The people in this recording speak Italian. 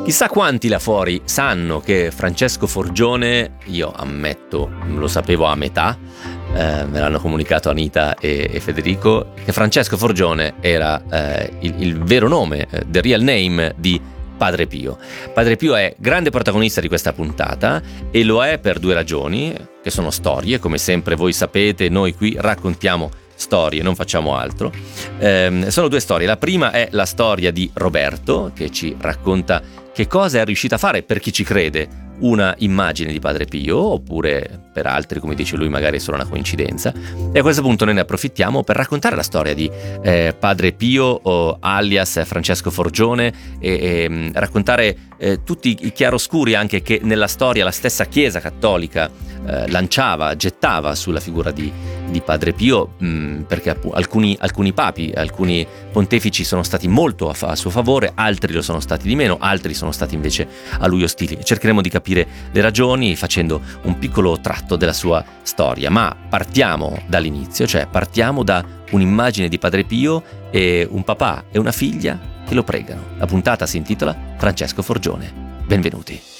Chissà quanti là fuori sanno che Francesco Forgione, io ammetto, lo sapevo a metà, me l'hanno comunicato Anita e Federico, che Francesco Forgione era il vero nome, the real name di Padre Pio. Padre Pio è grande protagonista di questa puntata e lo è per due ragioni, che sono storie, come sempre voi sapete, noi qui raccontiamo storie, non facciamo altro. Sono due storie. La prima è la storia di Roberto, che ci racconta che cosa è riuscito a fare, per chi ci crede, una immagine di Padre Pio, oppure per altri, come dice lui, magari è solo una coincidenza. E a questo punto noi ne approfittiamo per raccontare la storia di Padre Pio, alias Francesco Forgione, e raccontare tutti i chiaroscuri anche che nella storia la stessa Chiesa cattolica gettava sulla figura di Padre Pio, perché alcuni papi, alcuni pontefici sono stati molto a suo favore, altri lo sono stati di meno, altri sono stati invece a lui ostili. Cercheremo di capire le ragioni facendo un piccolo tratto della sua storia, ma partiamo dall'inizio, cioè partiamo da un'immagine di Padre Pio e un papà e una figlia che lo pregano. La puntata si intitola Francesco Forgione. Benvenuti.